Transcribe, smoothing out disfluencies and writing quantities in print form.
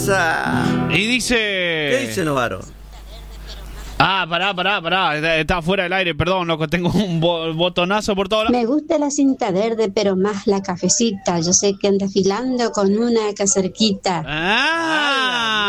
pasa? Y dice... ¿Qué dice Novaro? Pará. Está fuera del aire, perdón, loco. Tengo un botonazo por todos lados. Me gusta la cinta verde, pero más la cafecita. Yo sé que anda afilando con una cacerquita. ¡Ah!